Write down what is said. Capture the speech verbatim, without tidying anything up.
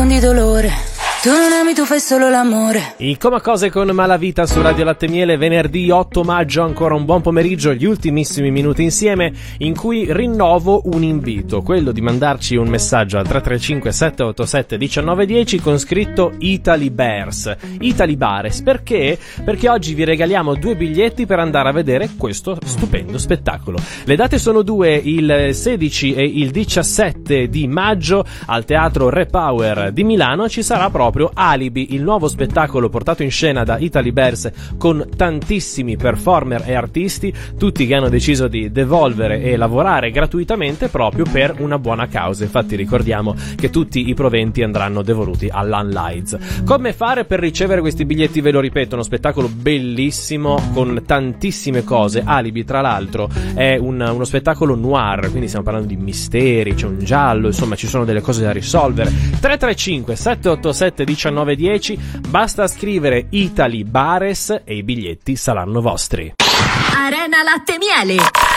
di dolore. Tu non ami, tu fai solo l'amore. I Coma Cose con Malavita su Radio Latte Miele, venerdì otto maggio, ancora un buon pomeriggio, gli ultimissimi minuti insieme in cui rinnovo un invito, quello di mandarci un messaggio al tre tre cinque sette otto sette uno nove uno zero con scritto Italy Bears, Italy Bares, perché? Perché oggi vi regaliamo due biglietti per andare a vedere questo stupendo spettacolo. Le date sono due, il sedici e il diciassette di maggio al Teatro Repower di Milano. Ci sarà proprio Alibi, il nuovo spettacolo portato in scena da Italy Bears con tantissimi performer e artisti, tutti che hanno deciso di devolvere e lavorare gratuitamente proprio per una buona causa. Infatti ricordiamo che tutti i proventi andranno devoluti all'Unlights. Come fare per ricevere questi biglietti? Ve lo ripeto, uno spettacolo bellissimo con tantissime cose. Alibi, tra l'altro, è un, uno spettacolo noir, quindi stiamo parlando di misteri, c'è un giallo, insomma ci sono delle cose da risolvere. Tre tre cinque sette otto sette uno nove uno zero, basta scrivere Italy Bares e i biglietti saranno vostri. Arena Latte Miele.